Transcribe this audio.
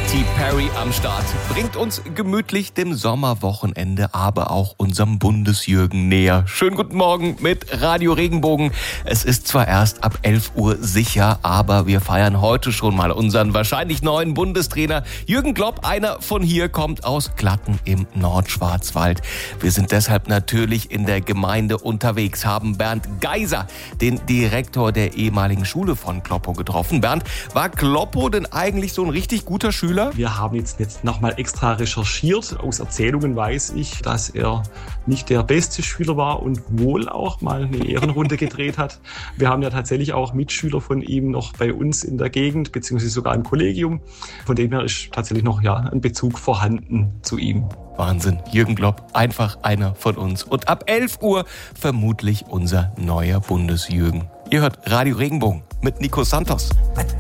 Katy Perry am Start. Bringt uns gemütlich dem Sommerwochenende, aber auch unserem Bundesjürgen näher. Schönen guten Morgen mit Radio Regenbogen. Es ist zwar erst ab 11 Uhr sicher, aber wir feiern heute schon mal unseren wahrscheinlich neuen Bundestrainer. Jürgen Klopp, einer von hier, kommt aus Glatten im Nordschwarzwald. Wir sind deshalb natürlich in der Gemeinde unterwegs, haben Bernd Geiser, den Direktor der ehemaligen Schule von Kloppo, getroffen. Bernd, war Kloppo denn eigentlich so ein richtig guter Schüler? Wir haben jetzt nochmal extra recherchiert. Aus Erzählungen weiß ich, dass er nicht der beste Schüler war und wohl auch mal eine Ehrenrunde gedreht hat. Wir haben ja tatsächlich auch Mitschüler von ihm noch bei uns in der Gegend, beziehungsweise sogar im Kollegium. Von dem her ist tatsächlich noch ein Bezug vorhanden zu ihm. Wahnsinn, Jürgen Klopp, einfach einer von uns. Und ab 11 Uhr vermutlich unser neuer Bundesjürgen. Ihr hört Radio Regenbogen mit Nico Santos.